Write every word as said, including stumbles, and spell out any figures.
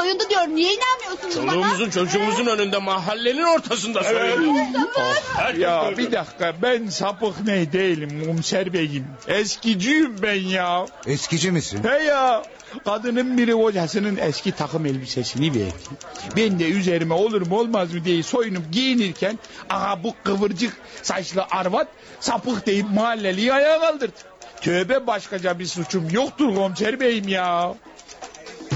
soyuldu diyorum. Niye inanmıyorsunuz bana? Çoluğumuzun çocuğumuzun önünde mahallenin ortasında soyuldu. Oh, ya bir dakika, ben sapık ne değilim komiser beyim. Eskiciyim ben ya. Eskici misin? He ya. Kadının biri kocasının eski takım elbisesini verdi. Ben de üzerime olur mu olmaz mı diye soyunup giyinirken... aha bu kıvırcık saçlı arvat sapık deyip mahalleliyi ayağa kaldırdı. Tövbe, başkaca bir suçum yoktur komiser beyim ya.